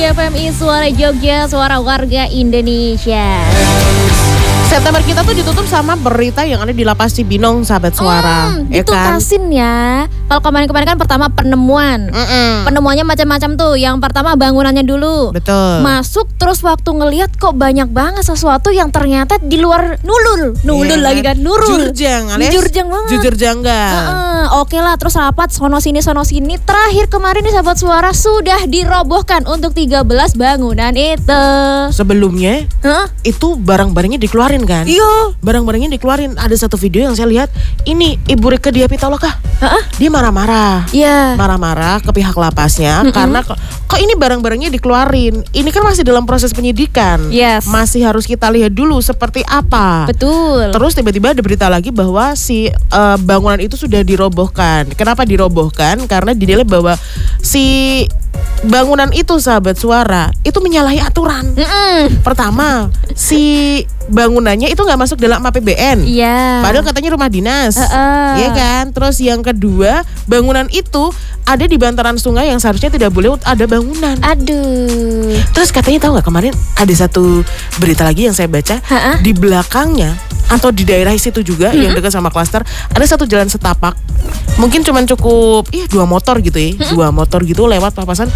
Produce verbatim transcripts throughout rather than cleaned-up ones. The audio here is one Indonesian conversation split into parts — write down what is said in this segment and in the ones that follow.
Jogja F M I, Suara Jogja, Suara Warga Indonesia. September kita tuh ditutup sama berita yang ada di Lapas Cibinong, sahabat Suara. Hmm, ya dituntasin kan? ya. Kalau kemarin-kemarin kan pertama penemuan. Mm-mm. Penemuannya macam-macam tuh. Yang pertama bangunannya dulu. Betul. Masuk terus waktu ngelihat kok banyak banget sesuatu yang ternyata di luar nulul. Nulul Iya, lagi kan, nurul. Jurjang alias Jurjang banget. Jujur jangga. Uh, Oke lah, terus rapat sono sini sono sini. Terakhir kemarin nih sahabat Suara sudah dirobohkan untuk tiga belas bangunan itu. Sebelumnya Hah? itu barang-barangnya dikeluarin kan? Iya. Barang-barangnya dikeluarin. Ada satu video yang saya lihat. Ini Ibu Rike Diah Pitaloka. Heeh. Dia marah-marah. Iya. Marah-marah ke pihak lapasnya. Mm-mm. Karena kok, kok ini barang-barangnya dikeluarin. Ini kan masih dalam proses penyidikan. Yes. Masih harus kita lihat dulu seperti apa. Betul. Terus tiba-tiba ada berita lagi bahwa si uh, bangunan itu sudah dirobohkan. Kenapa dirobohkan? Karena dinilai bahwa si bangunan itu, sahabat Suara, itu menyalahi aturan. Mm-mm. Pertama, si bangunannya itu nggak masuk dalam A P B N. Iya. Padahal katanya rumah dinas. Uh-uh. Iya kan? Terus yang kedua, bangunan itu ada di bantaran sungai yang seharusnya tidak boleh ada bangunan. Aduh. Terus katanya tahu nggak, kemarin ada satu berita lagi yang saya baca. Ha-ha? Di belakangnya atau di daerah situ juga Mm-hmm. yang dekat sama klaster ada satu jalan setapak. Mungkin cuman cukup ih dua motor gitu ya. Mm-hmm. Dua motor gitu lewat papasan.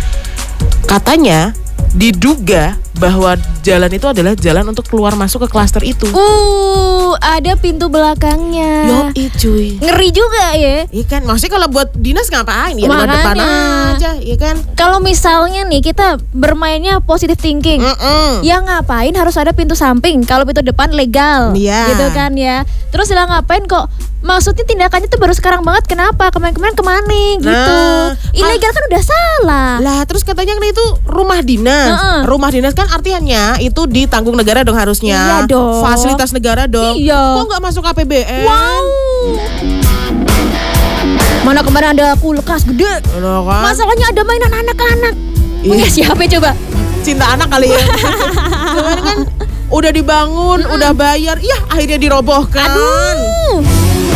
Katanya diduga bahwa jalan itu adalah jalan untuk keluar masuk ke klaster itu. Uh, ada pintu belakangnya. Yoi cuy. Ngeri juga ya. Iya kan, maksudnya kalau buat dinas ngapain? Ya lewat Makanya. depan aja, iya kan? Kalau misalnya nih kita bermainnya positive thinking, Mm-mm. ya ngapain harus ada pintu samping? Kalau pintu depan legal, Iya. gitu kan ya. Terus lah ngapain kok? Maksudnya tindakannya tuh baru sekarang banget. Kenapa? Kemarin-kemarin kemana gitu? Nah, Ilegal kan udah salah. Lah terus katanya kan itu rumah dinas. Heeh. Rumah dinas kan artinya itu ditanggung negara dong harusnya. Iya dong. Fasilitas negara dong. Iya. Kok nggak masuk A P B N? Wow. Mana kemarin ada kulkas gede. Loh kan? Masalahnya ada mainan anak-anak. Ih. Punya siapa coba? Cinta anak kali ya. Kemarin kan udah dibangun, udah bayar, iya akhirnya dirobohkan. Aduh.